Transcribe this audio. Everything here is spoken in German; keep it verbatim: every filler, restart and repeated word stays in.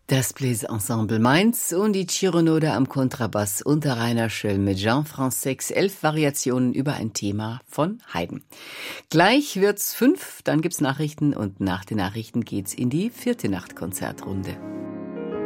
Das Bläserensemble Mainz und die Chironode am Kontrabass unter Rainer Schöll mit Jean Francex, elf Variationen über ein Thema von Haydn. Gleich wird's fünf, dann gibt's Nachrichten und nach den Nachrichten geht's in die vierte Nachtkonzertrunde.